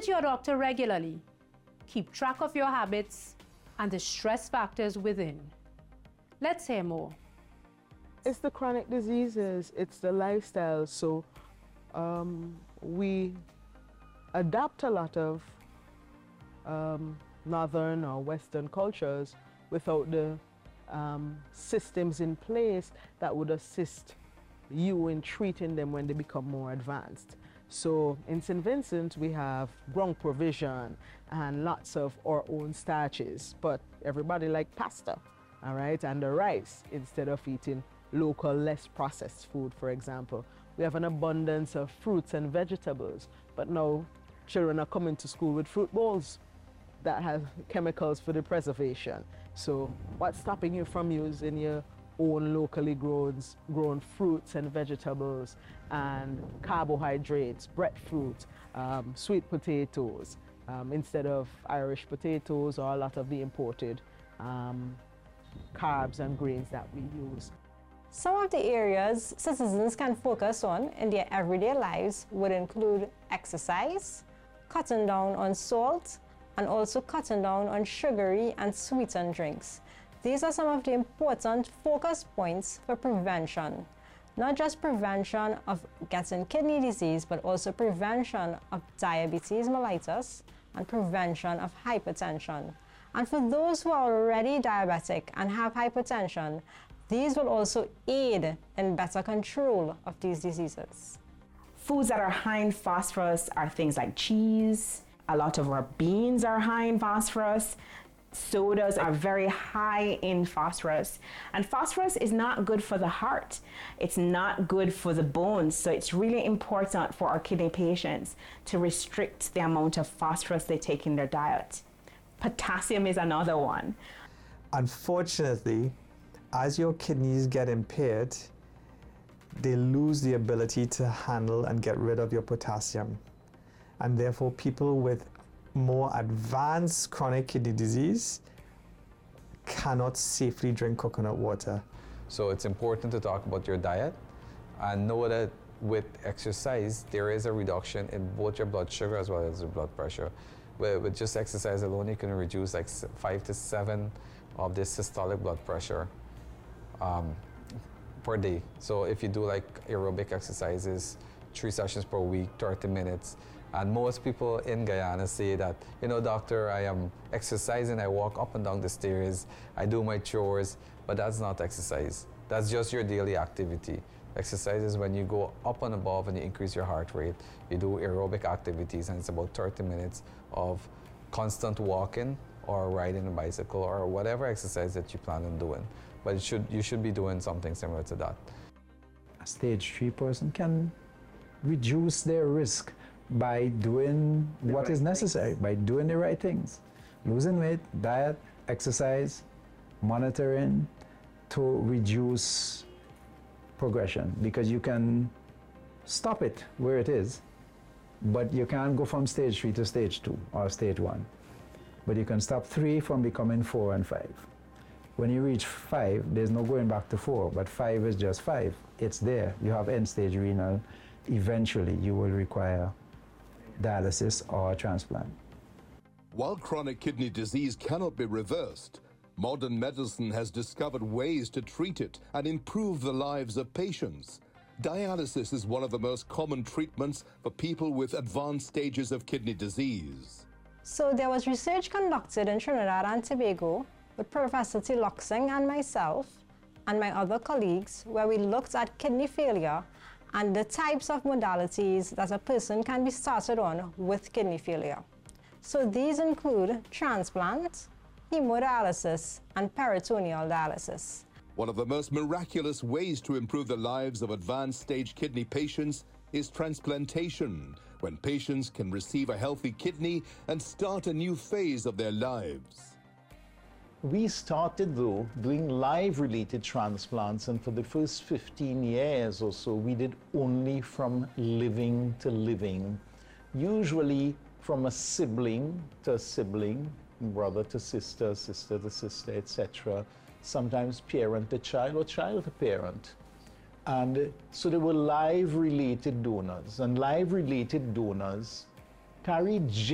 Visit your doctor regularly. Keep track of your habits and the stress factors within. Let's hear more. It's the chronic diseases, it's the lifestyle. So we adapt a lot of northern or western cultures without the systems in place that would assist you in treating them when they become more advanced. So in St. Vincent, we have ground provision and lots of our own starches, but everybody like pasta, all right, and the rice instead of eating local, less processed food, for example. We have an abundance of fruits and vegetables, but now children are coming to school with fruit bowls that have chemicals for the preservation. So what's stopping you from using your own locally grown fruits and vegetables and carbohydrates, breadfruit, sweet potatoes, instead of Irish potatoes or a lot of the imported carbs and grains that we use. Some of the areas citizens can focus on in their everyday lives would include exercise, cutting down on salt, and also cutting down on sugary and sweetened drinks. These are some of the important focus points for prevention. Not just prevention of getting kidney disease, but also prevention of diabetes mellitus and prevention of hypertension. And for those who are already diabetic and have hypertension, these will also aid in better control of these diseases. Foods that are high in phosphorus are things like cheese. A lot of our beans are high in phosphorus. Sodas are very high in phosphorus. And phosphorus is not good for the heart. It's not good for the bones. So it's really important for our kidney patients to restrict the amount of phosphorus they take in their diet. Potassium is another one. Unfortunately, as your kidneys get impaired, they lose the ability to handle and get rid of your potassium. And therefore, people with more advanced chronic kidney disease cannot safely drink coconut water. So it's important to talk about your diet and know that with exercise, there is a reduction in both your blood sugar as well as your blood pressure. With just exercise alone, you can reduce like 5 to 7 of this systolic blood pressure per day. So if you do like aerobic exercises, 3 sessions per week, 30 minutes, and most people in Guyana say that, you know, doctor, I am exercising, I walk up and down the stairs, I do my chores, but that's not exercise. That's just your daily activity. Exercise is when you go up and above and you increase your heart rate. You do aerobic activities, and it's about 30 minutes of constant walking or riding a bicycle or whatever exercise that you plan on doing. But you should be doing something similar to that. A stage 3 person can reduce their risk by doing what is necessary, by doing the right things. Losing weight, diet, exercise, monitoring to reduce progression, because you can stop it where it is, but you can't go from stage 3 to stage 2 or stage 1. But you can stop 3 from becoming 4 and 5. When you reach 5, there's no going back to 4, but 5 is just 5. It's there. You have end-stage renal. Eventually, you will require dialysis or transplant. While chronic kidney disease cannot be reversed, modern medicine has discovered ways to treat it and improve the lives of patients. Dialysis is one of the most common treatments for people with advanced stages of kidney disease. So there was research conducted in Trinidad and Tobago with Professor T. Loxing and myself and my other colleagues, where we looked at kidney failure and the types of modalities that a person can be started on with kidney failure. So these include transplant, hemodialysis, and peritoneal dialysis. One of the most miraculous ways to improve the lives of advanced stage kidney patients is transplantation, when patients can receive a healthy kidney and start a new phase of their lives. We started, though, doing live-related transplants, and for the first 15 years or so, we did only from living to living, usually from a sibling to a sibling, brother to sister, sister to sister, etc., sometimes parent to child or child to parent. And so there were live-related donors, and live-related donors carried